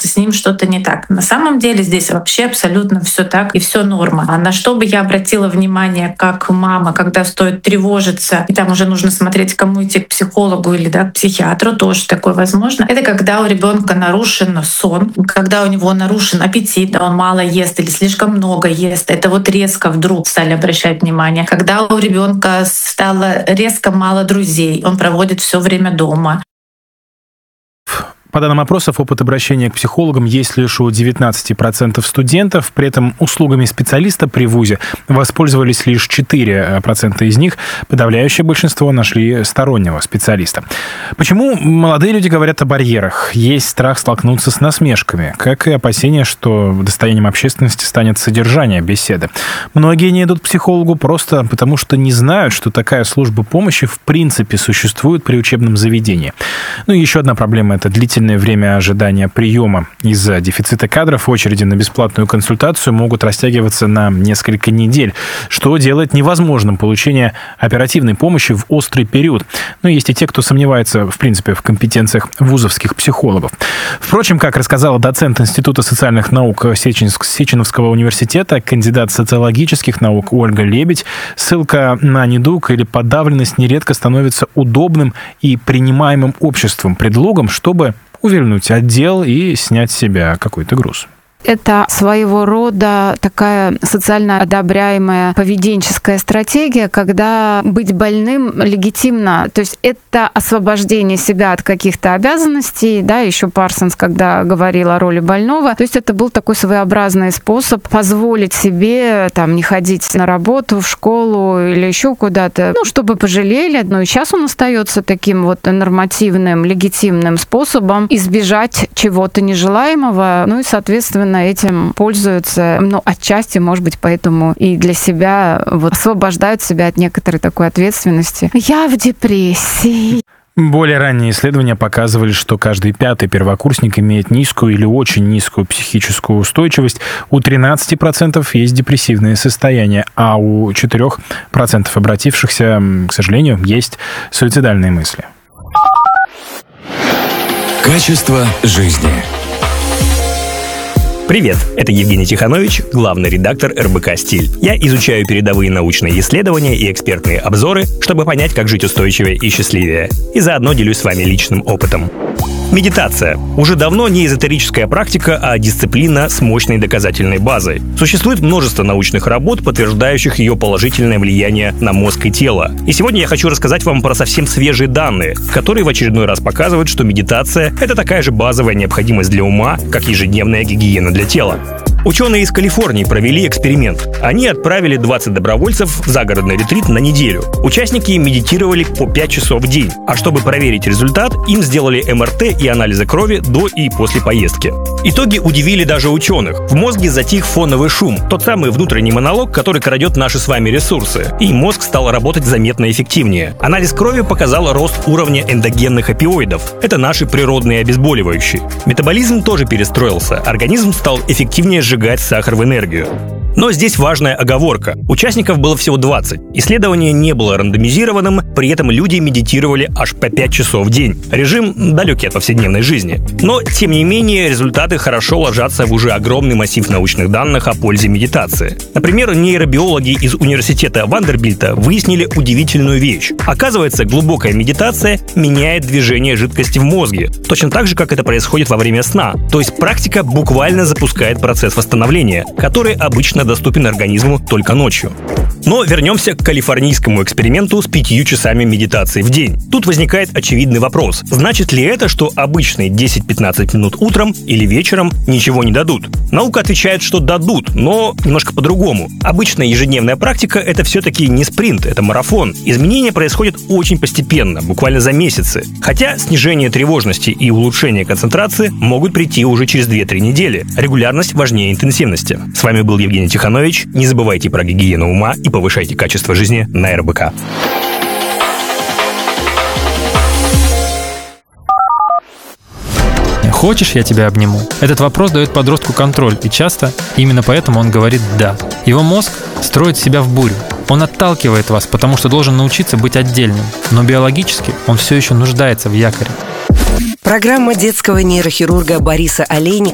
кажется, с ним что-то не так. На самом деле здесь вообще абсолютно все так и все норма. А на что бы я обратила внимание как мама, когда стоит тревожиться, и там уже нужно смотреть, кому идти, к психологу или к психиатру, тоже такое возможно. Это когда у ребенка нарушен сон, когда у него нарушен аппетит, он мало ест или слишком много ест. Это вот резко вдруг стали обращать внимание. Когда у ребенка стало резко мало друзей, он проводит все время дома. По данным опросов, опыт обращения к психологам есть лишь у 19% студентов. При этом услугами специалиста при вузе воспользовались лишь 4% из них. Подавляющее большинство нашли стороннего специалиста. Почему молодые люди говорят о барьерах? Есть страх столкнуться с насмешками, как и опасение, что достоянием общественности станет содержание беседы. Многие не идут к психологу просто потому, что не знают, что такая служба помощи в принципе существует при учебном заведении. Ну и еще одна проблема – это длительное время ожидания приема. Из-за дефицита кадров очереди на бесплатную консультацию могут растягиваться на несколько недель, что делает невозможным получение оперативной помощи в острый период. Но есть и те, кто сомневается, в принципе, в компетенциях вузовских психологов. Впрочем, как рассказала доцент Института социальных наук Сеченовского университета, кандидат социологических наук Ольга Лебедь, ссылка на недуг или подавленность нередко становится удобным и принимаемым обществом предлогом, чтобы увильнуть от дел и снять с себя какой-то груз. Это своего рода такая социально одобряемая поведенческая стратегия, когда быть больным легитимно. То есть это освобождение себя от каких-то обязанностей. Да, еще Парсонс, когда говорил о роли больного. То есть это был такой своеобразный способ позволить себе не ходить на работу, в школу или еще куда-то, чтобы пожалели. Но и сейчас он остается таким вот нормативным, легитимным способом избежать чего-то нежелаемого. И, соответственно, этим пользуются, отчасти, может быть, поэтому и для себя освобождают себя от некоторой такой ответственности. Я в депрессии. Более ранние исследования показывали, что каждый пятый первокурсник имеет низкую или очень низкую психическую устойчивость. У 13% есть депрессивные состояния, а у 4% обратившихся, к сожалению, есть суицидальные мысли. Качество жизни. Привет, это Евгений Тиханович, главный редактор РБК «Стиль». Я изучаю передовые научные исследования и экспертные обзоры, чтобы понять, как жить устойчивее и счастливее. И заодно делюсь с вами личным опытом. Медитация. Уже давно не эзотерическая практика, а дисциплина с мощной доказательной базой. Существует множество научных работ, подтверждающих ее положительное влияние на мозг и тело. И сегодня я хочу рассказать вам про совсем свежие данные, которые в очередной раз показывают, что медитация — это такая же базовая необходимость для ума, как ежедневная гигиена для тела. Ученые из Калифорнии провели эксперимент. Они отправили 20 добровольцев в загородный ретрит на неделю. Участники медитировали по 5 часов в день. А чтобы проверить результат, им сделали МРТ и анализы крови до и после поездки. Итоги удивили даже ученых. В мозге затих фоновый шум, тот самый внутренний монолог, который крадет наши с вами ресурсы. И мозг стал работать заметно эффективнее. Анализ крови показал рост уровня эндогенных опиоидов. Это наши природные обезболивающие. Метаболизм тоже перестроился. Организм стал эффективнее сжигать сахар в энергию. Но здесь важная оговорка. Участников было всего 20. Исследование не было рандомизированным, при этом люди медитировали аж по 5 часов в день. Режим далекий от повседневной жизни. Но, тем не менее, результаты хорошо ложатся в уже огромный массив научных данных о пользе медитации. Например, нейробиологи из университета Вандербильта выяснили удивительную вещь. Оказывается, глубокая медитация меняет движение жидкости в мозге, точно так же, как это происходит во время сна. То есть практика буквально запускает процесс восстановления, который обычно доступен организму только ночью. Но вернемся к калифорнийскому эксперименту с 5 часами медитации в день. Тут возникает очевидный вопрос. Значит ли это, что обычные 10-15 минут утром или вечером ничего не дадут? Наука отвечает, что дадут, но немножко по-другому. Обычная ежедневная практика — это все-таки не спринт, это марафон. Изменения происходят очень постепенно, буквально за месяцы. Хотя снижение тревожности и улучшение концентрации могут прийти уже через 2-3 недели. Регулярность важнее интенсивности. С вами был Евгений Тиханович. Не забывайте про гигиену ума и повышайте качество жизни на РБК. «Хочешь, я тебя обниму?» Этот вопрос дает подростку контроль, и часто именно поэтому он говорит «да». Его мозг строит себя в бурю. Он отталкивает вас, потому что должен научиться быть отдельным. Но биологически он все еще нуждается в якоре. Программа детского нейрохирурга Бориса Олейника